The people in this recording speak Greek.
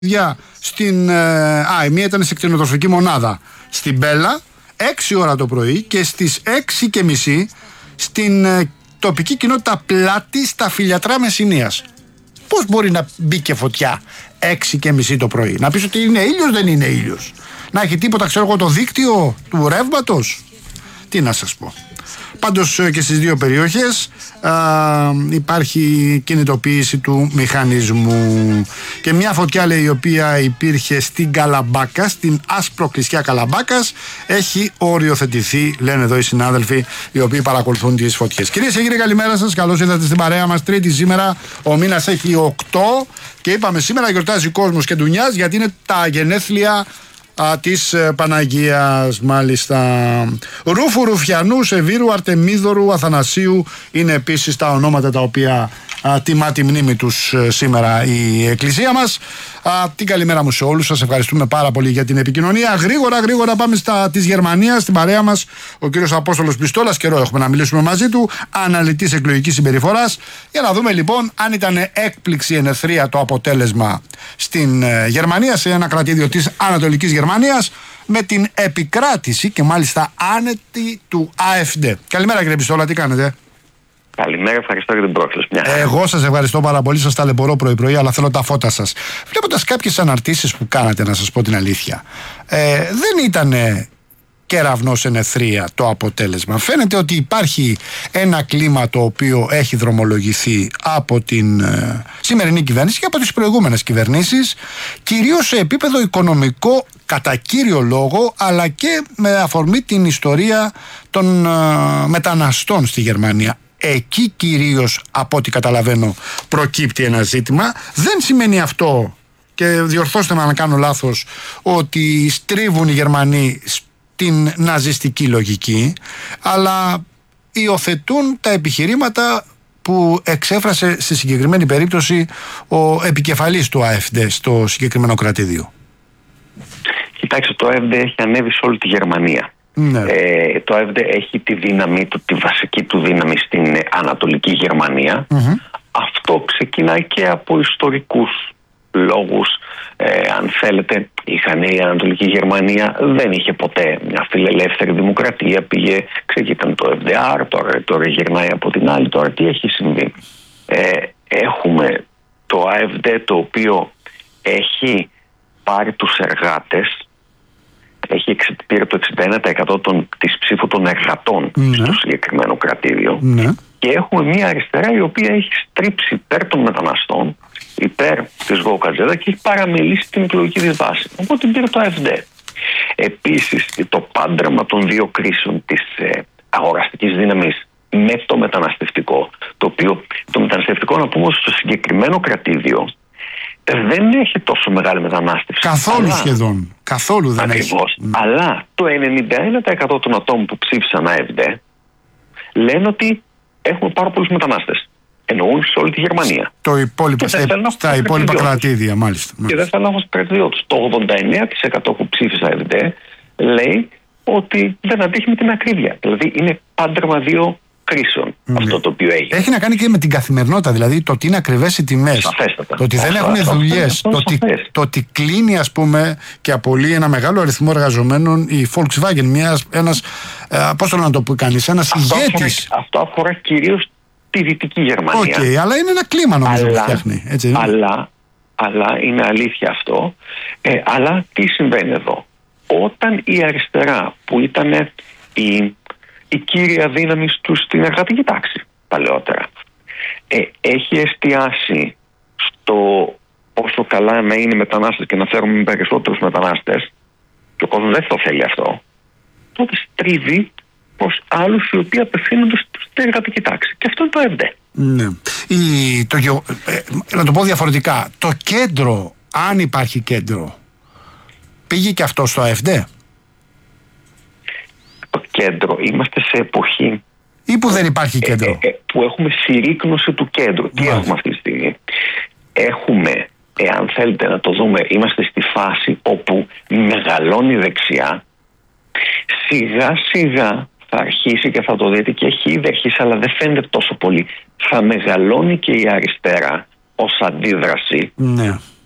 στην. Η μία ήταν σε κτηνοτροφική μονάδα στην Μπέλα, 6 ώρα το πρωί, και στις 6:30 στην τοπική κοινότητα Πλάτη στα Φιλιατρά Μεσσηνίας. Πώς μπορεί να μπει και φωτιά 6:30 το πρωί? Να πεις ότι είναι ήλιος? Δεν είναι ήλιος. Να έχει τίποτα, ξέρω εγώ, το δίκτυο του ρεύματος? Τι να σας πω. Πάντως και στις δύο περιοχές υπάρχει κινητοποίηση του μηχανισμού. Και μια φωτιά, λέει, η οποία υπήρχε στην Καλαμπάκα, στην Άσπρο-Κλεισιά Καλαμπάκας, έχει οριοθετηθεί, λένε εδώ οι συνάδελφοι οι οποίοι παρακολουθούν τις φωτιές. Κυρίες και κύριοι, καλημέρα σας. Καλώς ήρθατε στην παρέα μας. Τρίτη σήμερα, ο μήνας έχει 8 και είπαμε σήμερα γιορτάζει κόσμος και ντουνιάς, γιατί είναι τα γενέθλια της Παναγίας, μάλιστα. Ρούφου, Ρουφιανού, Σεβίρου, Αρτεμίδωρου, Αθανασίου είναι επίσης τα ονόματα τα οποία τιμά τη μνήμη τους σήμερα η Εκκλησία μας. Την καλημέρα μου σε όλους, σας ευχαριστούμε πάρα πολύ για την επικοινωνία. Γρήγορα πάμε της Γερμανίας, στην παρέα μας ο κύριος Απόστολος Πιστόλας. Καιρό έχουμε να μιλήσουμε μαζί του, αναλυτής εκλογικής συμπεριφοράς, για να δούμε λοιπόν αν ήταν έκπληξη, ενεθρία το αποτέλεσμα στην Γερμανία, σε ένα κρατήδιο της Ανατολικής Γερμανίας, με την επικράτηση και μάλιστα άνετη του AfD. Καλημέρα κύριε Πιστόλα, τι κάνετε? Καλημέρα, ευχαριστώ για την πρόσκληση. Εγώ σας ευχαριστώ πάρα πολύ, σας ταλαιπωρώ πρωί-πρωί, αλλά θέλω τα φώτα σας. Βλέποντας κάποιες αναρτήσεις που κάνατε, να σας πω την αλήθεια, δεν ήταν κεραυνός ενεθρία το αποτέλεσμα. Φαίνεται ότι υπάρχει ένα κλίμα το οποίο έχει δρομολογηθεί από την σημερινή κυβέρνηση και από τις προηγούμενες κυβερνήσεις, κυρίως σε επίπεδο οικονομικό κατά κύριο λόγο, αλλά και με αφορμή την ιστορία των μεταναστών στη Γερμανία. Εκεί κυρίως, από ό,τι καταλαβαίνω, προκύπτει ένα ζήτημα. Δεν σημαίνει αυτό, και διορθώστε με αν κάνω λάθος, ότι στρίβουν οι Γερμανοί στην ναζιστική λογική, αλλά υιοθετούν τα επιχειρήματα που εξέφρασε στη συγκεκριμένη περίπτωση ο επικεφαλής του AfD στο συγκεκριμένο κρατήδιο. Κοιτάξτε, το AfD έχει ανέβει σε όλη τη Γερμανία. Ναι. Το AfD έχει τη δύναμή του, τη βασική του δύναμη στην Ανατολική Γερμανία. Αυτό ξεκινάει και από ιστορικούς λόγους. Αν θέλετε, η Ανατολική Γερμανία δεν είχε ποτέ μια φιλελεύθερη δημοκρατία. Ξεκίνησε το FDR, τώρα γυρνάει από την άλλη. Τώρα τι έχει συμβεί? Έχουμε το AfD, το οποίο έχει πάρει τους εργάτες, πήρε το 61% της ψήφου των εργατών στο συγκεκριμένο κρατήδιο, και έχουμε μια αριστερά η οποία έχει στρίψει υπέρ των μεταναστών, υπέρ της Γοκατζέδα, και έχει παραμελήσει την εκλογική της βάση. Οπότε πήρε το AfD. Επίσης, το πάντρεμα των δύο κρίσεων της αγοραστικής δύναμης με το μεταναστευτικό, το οποίο το μεταναστευτικό, να πούμε, στο συγκεκριμένο κρατήδιο δεν έχει τόσο μεγάλη μετανάστευση. Καθόλου σχεδόν. Καθόλου δεν ακριβώς, έχει. Αλλά το 91% των ατόμων που ψήφισαν AfD λένε ότι έχουμε πάρα πολλούς μετανάστες. Εννοούν σε όλη τη Γερμανία. Στα υπόλοιπα κρατήδια, μάλιστα. Και δεν θέλουν να έχουν στο κρατήδιό τους. Το 89% που ψήφισε AfD λέει ότι δεν αντέχει με την ακρίβεια. Δηλαδή είναι πάντρεμα δύο κρίσεων αυτό το οποίο έχει. Έχει να κάνει και με την καθημερινότητα, δηλαδή το ότι είναι ακριβές οι τιμές. Σαφέστατα. Το ότι δεν έχουν δουλειές. Το ότι κλείνει, ας πούμε, και απολύει ένα μεγάλο αριθμό εργαζομένων η Volkswagen, πώς το να το πει κανείς, ένας ηγέτης. Αυτό αφορά κυρίως τη Δυτική Γερμανία. Αλλά είναι ένα κλίμα, νομίζω, που φτιάχνει. Έτσι, αλλά είναι αλήθεια αυτό. Αλλά τι συμβαίνει εδώ? Όταν η αριστερά, που ήταν η κύρια δύναμη στην εργατική τάξη παλαιότερα, έχει εστιάσει στο πόσο καλά να είναι μετανάστες και να φέρουμε περισσότερους μετανάστες, και ο κόσμος δεν το θέλει αυτό, τότε στρίβει προς άλλους οι οποίοι απευθύνονται στην εργατική τάξη. Και αυτό είναι το AfD. Ναι. Να το πω διαφορετικά, το κέντρο, αν υπάρχει κέντρο, πήγε και αυτό στο AfD? Το κέντρο, είμαστε σε εποχή ή που δεν υπάρχει κέντρο, που έχουμε συρρίκνωση του κέντρου. Τι έχουμε αυτή τη στιγμή? Έχουμε, εάν θέλετε να το δούμε, είμαστε στη φάση όπου μεγαλώνει δεξιά, σιγά σιγά θα αρχίσει, και θα το δείτε, και έχει ήδη αρχίσει, αλλά δεν φαίνεται τόσο πολύ, θα μεγαλώνει και η αριστερά ως αντίδραση